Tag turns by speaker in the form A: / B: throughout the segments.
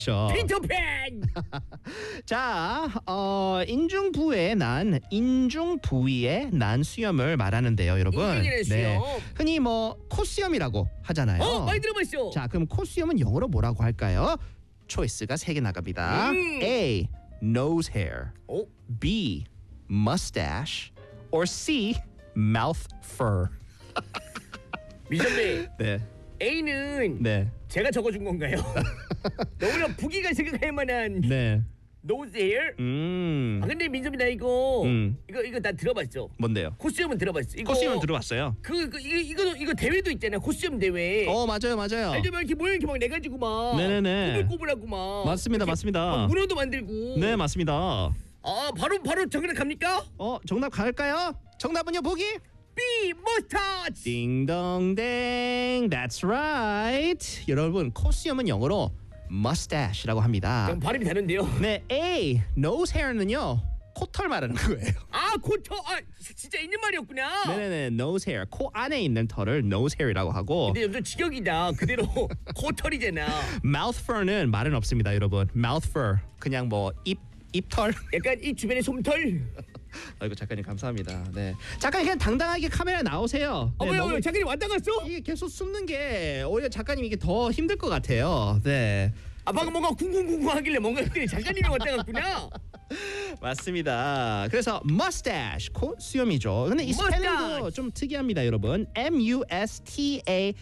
A: 피터팬.
B: 자, 인중부위에 난 수염을 말하는데요, 여러분.
A: 인중이라는 수염.
B: 흔히 뭐 코수염이라고 하잖아요.
A: 많이 들어봤어.
B: 자, 그럼 코수염은 영어로 뭐라고 할까요? 초이스가 3개 나갑니다. A. Nose hair. B. Mustache. Or C. Mouth fur.
A: 미선배.
B: 네.
A: A는
B: 네.
A: 제가 적어준 건가요? 너무나 부기가 생각할 만한
B: 네.
A: nose hair. 아 근데 민섭이 나 이거 나 들어봤어.
B: 뭔데요?
A: 코수염은 들어봤어. 이거
B: 코수염은 들어봤어요.
A: 이거 대회도 있잖아. 코수염 대회.
B: 맞아요.
A: 알죠? 막 이렇게 모양 이렇게 막 내가지고 막.
B: 네네네.
A: 꼬불꼬불하고 막.
B: 맞습니다.
A: 막 문어도 만들고.
B: 네, 맞습니다.
A: 바로 정답 갑니까?
B: 정답 갈까요? 정답은요, 보기?
A: B mustache.
B: 딩동댕. That's right. 여러분, 코수염은 영어로 mustache라고 합니다.
A: 그럼 발음이 다른데요.
B: 네, A. Nose hair는요, 코털 말하는 거예요.
A: 코털. 진짜 있는 말이었구나.
B: 네네네. Nose hair. 코 안에 있는 털을 nose hair이라고 하고.
A: 근데 여기서 직역이다. 그대로 코털이잖아.
B: Mouth fur는 말은 없습니다, 여러분. Mouth fur. 그냥 뭐 입털.
A: 약간 이 주변에 솜털.
B: 아이고, 작가님 감사합니다. 네, 작가님 그냥 당당하게 카메라 나오세요. 네,
A: 왜요? 작가님 왔다 갔어?
B: 이게 계속 숨는 게 오히려 작가님 이게 더 힘들 것 같아요. 네.
A: 방금 뭔가 쿵쿵쿵쿵 하길래 뭔가 했더니 작가님이 왔다 갔구나.
B: 맞습니다. 그래서 mustache 코 수염이죠. 근데 이 스펠링도 좀 특이합니다, 여러분. mustache.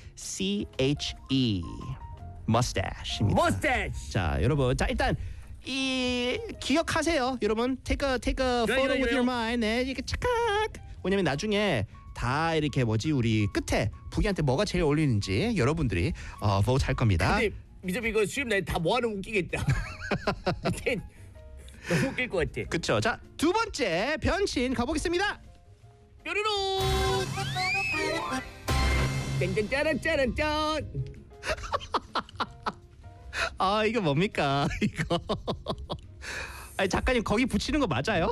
B: mustache입니다.
A: mustache.
B: 자, 여러분. 자, 일단 이 기억하세요, 여러분. Take a photo with your mind. 네, 이렇게 착각. 왜냐면 나중에 다 이렇게 우리 끝에 부기한테 뭐가 제일 어울리는지 여러분들이 vote 할 겁니다.
A: 근데 미섭이 이거 수염 날 다 모아놓으면 웃기겠다. 너무 웃길 것 같아.
B: 그쵸. 자, 두 번째 변신 가보겠습니다.
A: 뾰로로. 짠짠짜란짜란짠.
B: 이거 뭡니까? 이거. 아니, 작가님 거기 붙이는 거 맞아요?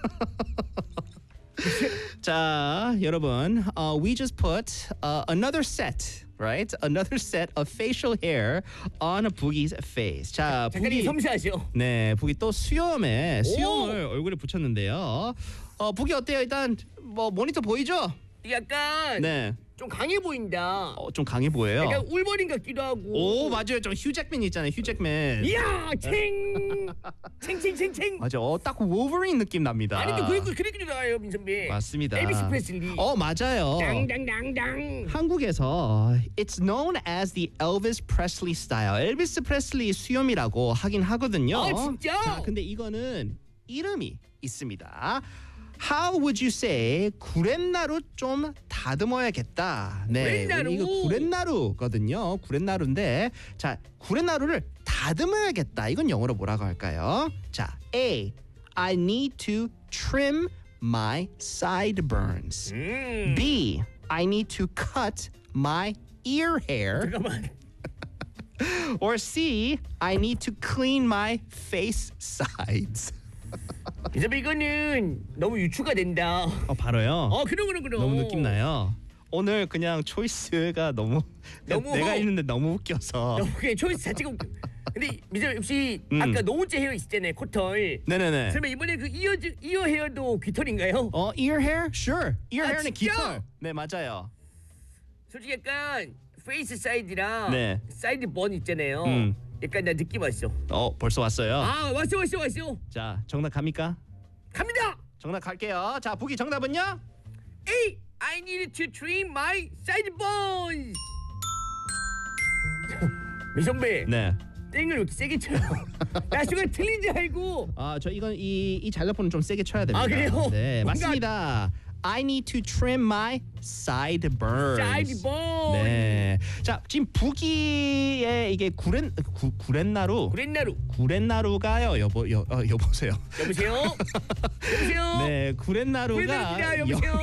B: 자, 여러분, we just put another set, right? Another set of facial hair on Boogie's face. 자,
A: 작가님 섬세하시오.
B: 네, 부기 또 수염을 얼굴에 붙였는데요. 부기 어때요? 일단 뭐 모니터 보이죠?
A: 약간
B: 네.
A: 좀 강해 보인다.
B: 좀 강해 보여요.
A: 약간 울버린 같기도 하고.
B: 맞아요. 좀 휴잭맨 있잖아요. 휴잭맨.
A: 이야, 챙.
B: 맞아. 딱 wolverine 느낌 납니다.
A: 아니 또 그렇게 나와요, 민선배.
B: 맞습니다.
A: 엘비스 프레슬리.
B: 맞아요.
A: 당당당당.
B: 한국에서 it's known as the Elvis Presley style. 엘비스 프레슬리 수염이라고 하긴 하거든요.
A: 진짜?
B: 자, 근데 이거는 이름이 있습니다. How would you say 구렛나루 좀 다듬어야겠다. 네,
A: 구렛나루.
B: 이거 구렛나루거든요. 구렛나루인데, 자, 구렛나루를 다듬어야겠다. 이건 영어로 뭐라고 할까요? 자, A. I need to trim my sideburns. B. I need to cut my ear hair.
A: 잠깐만.
B: Or C. I need to clean my face sides.
A: 민섭이 이거는 너무 유추가 된다.
B: 바로요?
A: 그럼.
B: 너무 느낌 나요. 오늘 그냥 초이스가 너무 내가 있는데 너무 웃겨서.
A: 그냥 초이스 자체가 웃겨. 근데 민섭이 혹시 아까 노우째 헤어 있었잖아요, 코털.
B: 네네네.
A: 설마 이번에 그 이어 헤어도 귀털인가요?
B: ear hair? Sure. ear hair는
A: 진짜?
B: 깃털. 네, 맞아요.
A: 솔직히 약간 페이스 사이드랑
B: 네.
A: 사이드 번 있잖아요. 약간 나 느낌 왔어.
B: 벌써 왔어요.
A: 왔어.
B: 자, 정답 갑니까?
A: 갑니다.
B: 정답 갈게요. 자, 보기 정답은요?
A: A. I need to trim my sideburns. 미선배.
B: 네.
A: 땡을 왜 이렇게 세게 쳐요? 나 순간 틀린 줄 알고.
B: 저 이건 이 잘라폰은 좀 세게 쳐야 됩니다.
A: 그래요?
B: 네,
A: 뭔가...
B: 맞습니다. I need to trim my sideburns.
A: sideburns.
B: 네. 자, 지금 부기에 이게 구렛나루가요. 여보세요.
A: 여보세요?
B: 네, 구렛나루가
A: 여보세요?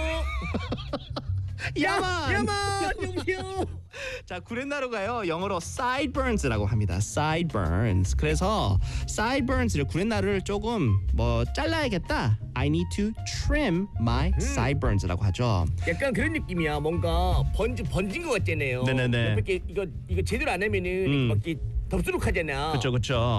B: 야만
A: 여보세요?
B: 자, 구렛나루가요, 영어로 sideburns라고 합니다. sideburns. 그래서 sideburns를 구렛나루를 조금 잘라야겠다. I need to trim my sideburns라고 하죠.
A: 약간 그런 느낌이야. 뭔가 번진 것 같잖아요.
B: 네네네.
A: 이렇게 이거 제대로 안 하면은 막 이렇게 덥수룩하잖아.
B: 그쵸.